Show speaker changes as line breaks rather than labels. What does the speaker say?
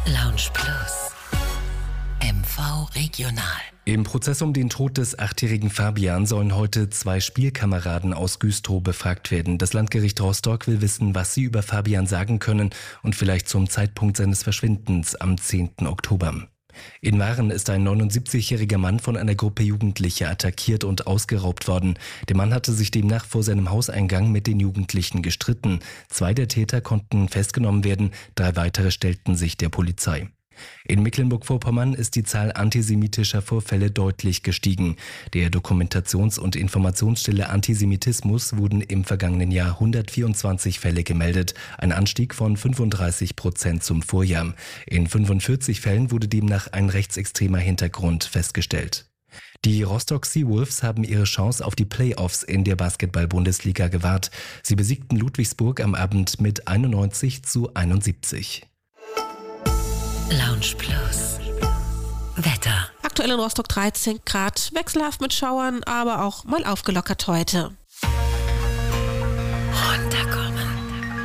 Lounge Plus. MV Regional.
Im Prozess um den Tod des 8-jährigen Fabian sollen heute 2 Spielkameraden aus Güstrow befragt werden. Das Landgericht Rostock will wissen, was sie über Fabian sagen können und vielleicht zum Zeitpunkt seines Verschwindens am 10. Oktober. In Waren ist ein 79-jähriger Mann von einer Gruppe Jugendlicher attackiert und ausgeraubt worden. Der Mann hatte sich demnach vor seinem Hauseingang mit den Jugendlichen gestritten. 2 der Täter konnten festgenommen werden, 3 weitere stellten sich der Polizei. In Mecklenburg-Vorpommern ist die Zahl antisemitischer Vorfälle deutlich gestiegen. Der Dokumentations- und Informationsstelle Antisemitismus wurden im vergangenen Jahr 124 Fälle gemeldet, ein Anstieg von 35% zum Vorjahr. In 45 Fällen wurde demnach ein rechtsextremer Hintergrund festgestellt. Die Rostock Seawolves haben ihre Chance auf die Playoffs in der Basketball-Bundesliga gewahrt. Sie besiegten Ludwigsburg am Abend mit 91:71.
Lounge Plus. Wetter.
Aktuell in Rostock 13 Grad, wechselhaft mit Schauern, aber auch mal aufgelockert heute.